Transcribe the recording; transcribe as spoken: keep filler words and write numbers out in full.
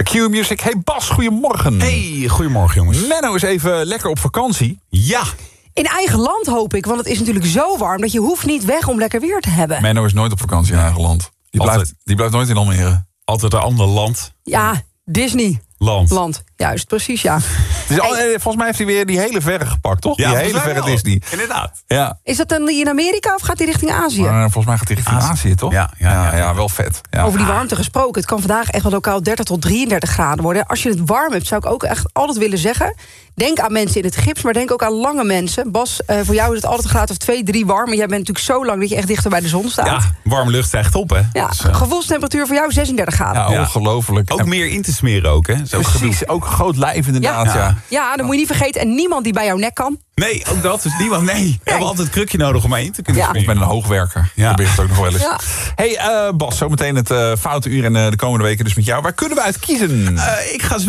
Bij Q Music. Hey Bas, goedemorgen. Hey, goedemorgen jongens. Menno is even lekker op vakantie. Ja. In eigen land hoop ik, want het is natuurlijk zo warm... dat je hoeft niet weg om lekker weer te hebben. Menno is nooit op vakantie in eigen land. Die blijft, die blijft nooit in Almere. Altijd een ander land. Ja, Disney. Land. Land, juist, precies, ja. Dus al, hey. Volgens mij heeft hij weer die hele verre gepakt, toch? Ja, die hele verre Disney. Inderdaad. Ja. Is dat dan in Amerika of gaat hij richting Azië? Maar, volgens mij gaat hij richting Azië, Azië toch? Ja, ja, ja, ja, ja, wel vet. Ja. Over die warmte gesproken. Het kan vandaag echt wel lokaal dertig tot drieëndertig graden worden. Als je het warm hebt, zou ik ook echt altijd willen zeggen... denk aan mensen in het gips, maar denk ook aan lange mensen. Bas, uh, voor jou is het altijd een graad of twee, drie warm. Maar jij bent natuurlijk zo lang dat je echt dichter bij de zon staat. Ja, warme lucht stijgt op, hè. Ja, dus, uh... gevoelstemperatuur voor jou zesendertig graden. Ja, ongelooflijk. Ook en... meer in te smeren ook, hè. Zo Precies, gedoe. ook groot lijf inderdaad, ja. Ja. ja. Ja, dan moet je niet vergeten. En niemand die bij jouw nek kan. Nee, ook dat. Dus niemand, nee. We hebben altijd een krukje nodig om mij in te kunnen Ja. Of smeren. met een hoogwerker. Ja. Dat ben je het ook nog wel eens. Ja. Hey uh, Bas, zometeen het uh, foute uur en uh, de komende weken dus met jou. Waar kunnen we uit kiezen? Uh, ik ga